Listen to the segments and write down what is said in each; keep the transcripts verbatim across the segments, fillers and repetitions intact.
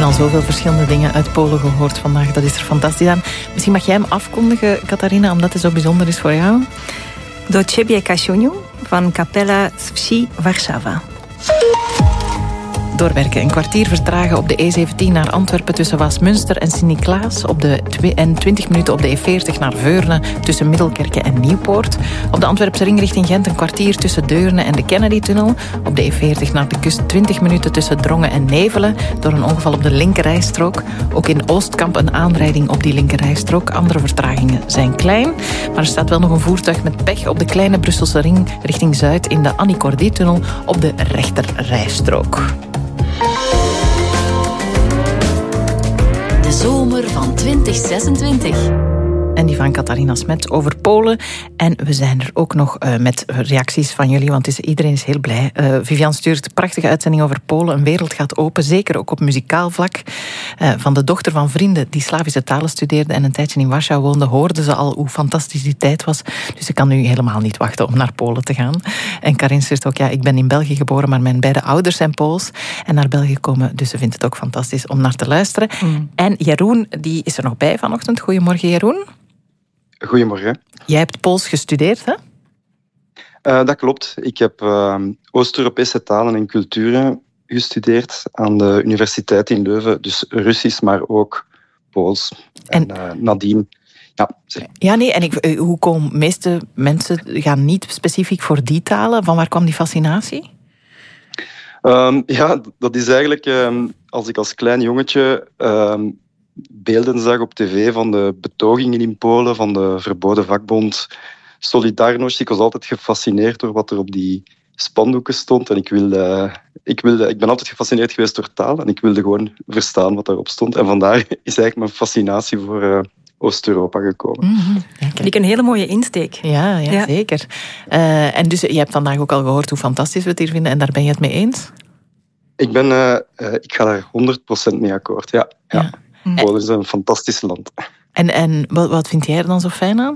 hebben al zoveel verschillende dingen uit Polen gehoord vandaag. Dat is er fantastisch aan. Misschien mag jij hem afkondigen, Katarina, omdat het zo bijzonder is voor jou. Do Ciebie, Kasiuniu, van Kapela z Wsi Warszawa. Doorwerken. Een kwartier vertragen op de E zeventien naar Antwerpen tussen Waasmunster en Sint-Niklaas. Op de tw- en twintig minuten op de E veertig naar Veurne tussen Middelkerke en Nieuwpoort. Op de Antwerpse ring richting Gent een kwartier tussen Deurne en de Kennedy-tunnel. Op de E veertig naar de kust twintig minuten tussen Drongen en Nevelen door een ongeval op de linkerrijstrook. Ook in Oostkamp een aanrijding op die linkerrijstrook. Andere vertragingen zijn klein. Maar er staat wel nog een voertuig met pech op de kleine Brusselse ring richting Zuid in de Annie Cordy-tunnel op de rechterrijstrook. De zomer van twintig zesentwintig. En die van Katarina Smet over Polen. En we zijn er ook nog uh, met reacties van jullie, want is, iedereen is heel blij. Uh, Vivian stuurt een prachtige uitzending over Polen. Een wereld gaat open, zeker ook op muzikaal vlak. Uh, van de dochter van vrienden die Slavische talen studeerde en een tijdje in Warschau woonde, hoorden ze al hoe fantastisch die tijd was. Dus ze kan nu helemaal niet wachten om naar Polen te gaan. En Karin stuurt ook, ja, ik ben in België geboren, maar mijn beide ouders zijn Pools en naar België komen. Dus ze vindt het ook fantastisch om naar te luisteren. Mm. En Jeroen, die is er nog bij vanochtend. Goedemorgen, Jeroen. Goedemorgen. Jij hebt Pools gestudeerd, hè? Uh, dat klopt. Ik heb uh, Oost-Europese talen en culturen gestudeerd aan de Universiteit in Leuven. Dus Russisch, maar ook Pools. En, en uh, nadien... Ja, zeg. ja, nee, en ik, hoe komen de meeste mensen gaan niet specifiek voor die talen? Van waar kwam die fascinatie? Um, ja, dat is eigenlijk... Um, als ik als klein jongetje... Um, beelden zag op tv van de betogingen in Polen, van de verboden vakbond Solidarność. Ik was altijd gefascineerd door wat er op die spandoeken stond. En ik, wilde, ik, wilde, ik ben altijd gefascineerd geweest door taal. En ik wilde gewoon verstaan wat daarop stond. En vandaar is eigenlijk mijn fascinatie voor uh, Oost-Europa gekomen. Mm-hmm. Ja, vind ik een hele mooie insteek. Ja, ja, ja. Zeker. Uh, en dus je hebt vandaag ook al gehoord hoe fantastisch we het hier vinden. En daar ben je het mee eens? Ik, ben, uh, uh, ik ga daar honderd procent mee akkoord, ja. ja. ja. Polen is een fantastisch land. En, en wat, wat vind jij er dan zo fijn aan?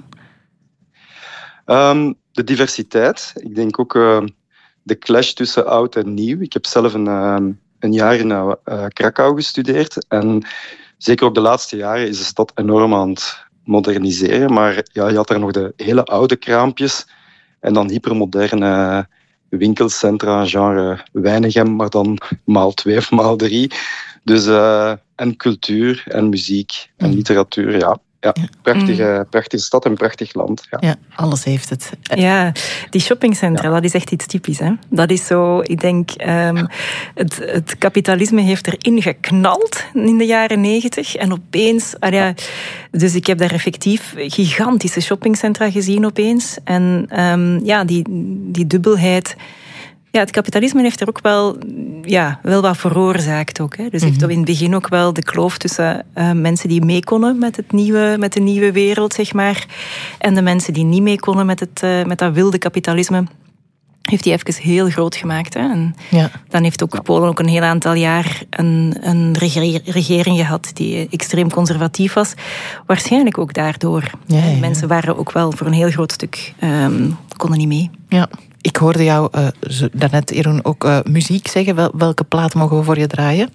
Um, de diversiteit. Ik denk ook uh, de clash tussen oud en nieuw. Ik heb zelf een, uh, een jaar in uh, Krakau gestudeerd. En zeker ook de laatste jaren is de stad enorm aan het moderniseren. Maar ja, je had daar nog de hele oude kraampjes. En dan hypermoderne winkelcentra, genre Weinigem, maar dan maal twee of maal drie. Dus, uh, en cultuur en muziek en mm. literatuur, ja. Ja, prachtige, mm. prachtige stad en prachtig land. Ja, ja alles heeft het. Ja, die shoppingcentra, ja. Dat is echt iets typisch. Hè? Dat is zo, ik denk, um, het, het kapitalisme heeft erin geknald in de jaren negentig. En opeens, ah ja, dus ik heb daar effectief gigantische shoppingcentra gezien opeens. En um, ja, die, die dubbelheid... Ja, het kapitalisme heeft er ook wel, ja, wel wat veroorzaakt. Ook, hè. Dus mm-hmm. heeft in het begin ook wel de kloof tussen uh, mensen die mee konden met, het nieuwe, met de nieuwe wereld, zeg maar, en de mensen die niet mee konden met, het, uh, met dat wilde kapitalisme. Heeft die even heel groot gemaakt. Hè. En ja. Dan heeft ook Polen ook een heel aantal jaar een, een regering gehad die extreem conservatief was. Waarschijnlijk ook daardoor. Ja, ja, ja. Mensen waren ook wel voor een heel groot stuk, um, konden niet mee. Ja. Ik hoorde jou uh, daarnet, Jeroen, ook uh, muziek zeggen. Wel, welke plaat mogen we voor je draaien?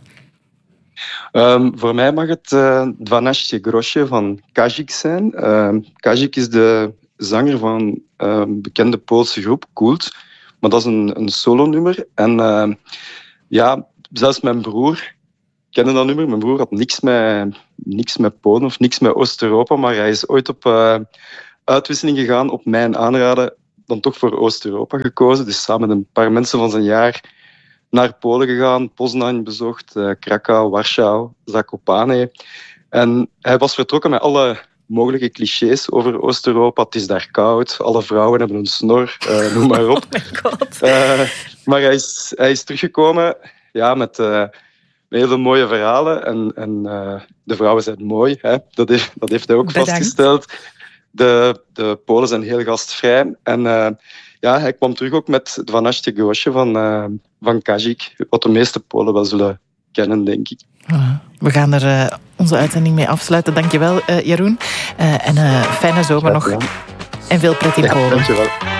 Um, voor mij mag het uh, Dwanaście groszy van Kazik zijn. Uh, Kazik is de zanger van uh, een bekende Poolse groep, Kult. Maar dat is een, een solo-nummer. En uh, ja, zelfs mijn broer kende dat nummer. Mijn broer had niks met, niks met Polen of niks met Oost-Europa. Maar hij is ooit op uh, uitwisseling gegaan, op mijn aanraden, dan toch voor Oost-Europa gekozen. Dus samen met een paar mensen van zijn jaar naar Polen gegaan. Poznań bezocht, uh, Krakau, Warschau, Zakopane. En hij was vertrokken met alle mogelijke clichés over Oost-Europa. Het is daar koud, alle vrouwen hebben een snor, uh, noem maar op. Oh my God. Uh, maar hij is, hij is teruggekomen ja, met uh, hele mooie verhalen. En, en uh, de vrouwen zijn mooi, hè? Dat, heeft, dat heeft hij ook Bedankt. vastgesteld. De, de Polen zijn heel gastvrij. En uh, ja, hij kwam terug ook met Dwanaście groszy van, uh, van Kazik, wat de meeste Polen wel zullen kennen, denk ik. We gaan er uh, onze uitzending mee afsluiten. Dankjewel, uh, Jeroen. Uh, en uh, fijne zomer nog. En veel pret in ja, Polen. Dankjewel.